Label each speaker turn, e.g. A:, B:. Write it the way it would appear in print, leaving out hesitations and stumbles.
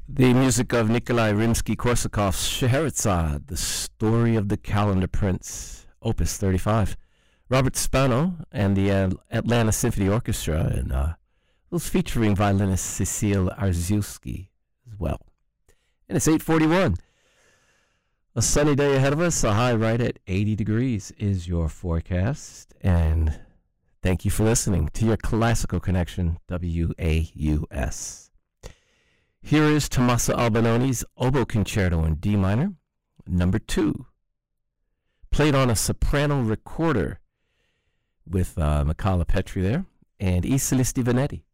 A: The music of Nikolai Rimsky-Korsakov's Scheherazade, The Story of the Calendar Prince, Opus 35. Robert Spano and the Atlanta Symphony Orchestra, and was featuring violinist Cecile Arziewski as well. And it's 8:41. A sunny day ahead of us, a high right at 80 degrees is your forecast. And thank you for listening to your Classical Connection, WAUS. Here is Tommaso Albanone's Oboe Concerto in D minor, number 2, played on a soprano recorder with Michala Petri there, and E. Solisti Vanetti.